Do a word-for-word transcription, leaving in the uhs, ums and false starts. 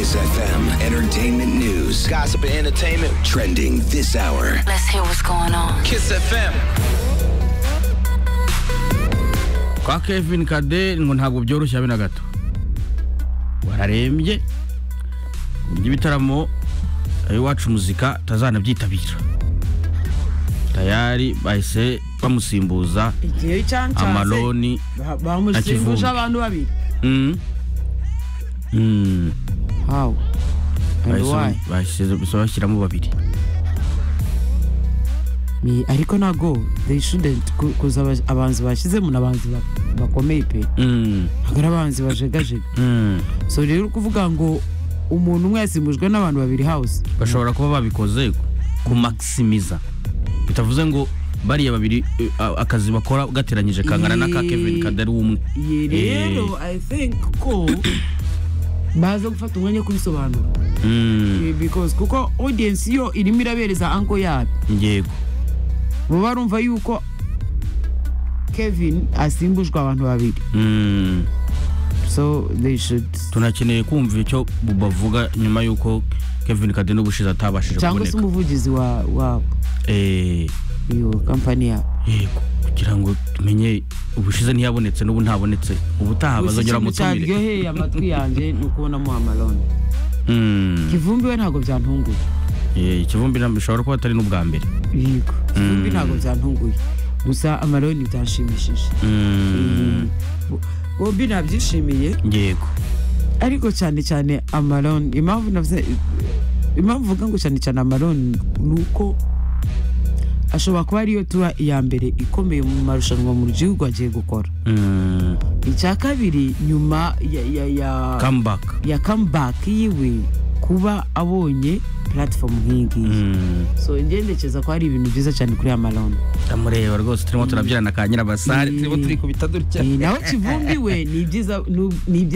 Kiss F M Entertainment News. Gossip and entertainment. Trending this hour. Let's hear what's going on. Kiss F M. Kwa Kevin Kade ngo ntabwo byoroshye abe na gato. Wararembye. Ibitaramo iwacu muzika tazanabyitabira. Tayari bahise bamusimbuza igihe cyancanze Amaloni bamusimbuje abantu babiri. Mm. Mm. How? And why? Bahise bashyiramo babiri. Ni ariko nago they shouldn't kuza abanzi bashyizemo nabanzi bakomeye pe. Mm. Agara abanzi bajegajega. Mm. So rero kuvuga ngo umuntu umwe yasimbujwe n'abantu babiri house bashobora kuba babikoze ku maximiza. Bitavuze ngo bariya babiri akazi bakora gateranyije kangana na ka Kevin Kadari umwe. Rero I think ko baza gufata umwanya kubisobanura. Mm. Because kuko audience yo irimo irabereza anko yayo. Yego. Bo barumva yuko Kevin asimbujwe abantu babiri. Mm. So they should tunakeneye kumva icyo bavuga nyuma yuko Kevin Kade n'ubushize atabashije kuboneka. Cyangwa se umuvugizi wa wa eh iyo company ya. Yego kugira ngo tumenye ubushize ntiyabonetse n'ubu ntabonetse ubutaha bazongera mutumire. Cyaryoheye amatwi yanje nukubona mu Amaloni. Mm. Kivumbi we ntago byantunguye. Eh Kivumbi nambishobora kuba atari n'ubwa mbere. Yego Kivumbi ntago byantunguye. Gusa Amaloni byashimishije. Mm. Bombi nabyishimiye. Yego. Ariko cyane cyane Amaloni impamvu navuze impamvu vuga ngo cyane cyane Amaloni nuko ashobora kuba ariyo tuba iya mbere ikomeye mu marushanwa mu gihugu agiye gukora. Mm. Icya kabiri nyuma ya ya ya comeback ya comeback yiwe kuba abonye platform nk'ingi. Mm. So ngendekeza ko ari ibintu byiza cyane kuri Amaloni. Amureba rwose turimo turabyirana ka Nyirabasare turimo turi kubita dutya. Naho Kivumbi we ni byiza ni